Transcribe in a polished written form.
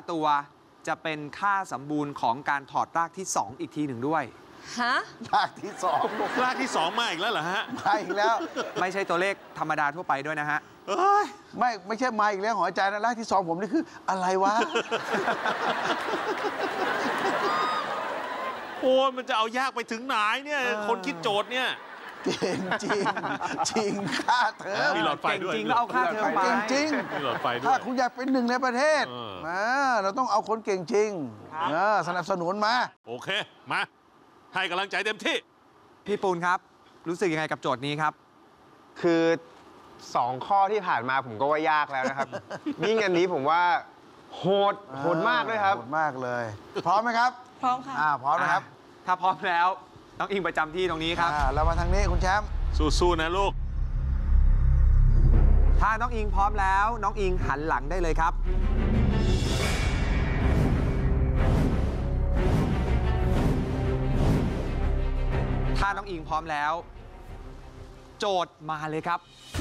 ตัวจะเป็นค่าสมบูรณ์ของการถอดรากที่ 2 อีกทีหนึ่งด้วยฮะรากที่2 รากที่2มาอีกแล้วเหรอฮะมาอีกแล้วไม่ใช่ตัวเลขธรรมดาทั่วไปด้วยนะฮะไม่ใช่มาอีกแล้วของอาจารย์นะรากที่2ผมนี่คืออะไรวะโอ้มันจะเอายากไปถึงไหนเนี่ยคนคิดโจทย์เนี่ยเก่งจริงจริงค่าเทอมมีหลอดไฟด้วยเก่งจริงก็เอาค่าเทอมไปเก่งจริงมีหลอดไฟด้วยถ้าคุณอยากเป็นหนึ่งในประเทศเราต้องเอาคนเก่งจริงสนับสนุนมาโอเคมาให้กำลังใจเต็มที่พี่ปูนครับรู้สึกยังไงกับโจทย์นี้ครับคือ2ข้อที่ผ่านมาผมก็ว่ายากแล้วนะครับยิ่งอันนี้ผมว่าโหดมากด้วยครับโหดมากเลยพร้อมไหมครับพร้อมค่ะพร้อมนะครับถ้าพร้อมแล้วน้องอิงประจำที่ตรงนี้ครับเรามาทางนี้คุณแชมป์สู้ๆนะลูกถ้าน้องอิงพร้อมแล้วน้องอิงหันหลังได้เลยครับถ้าน้องอิงพร้อมแล้วโจทย์มาเลยครับ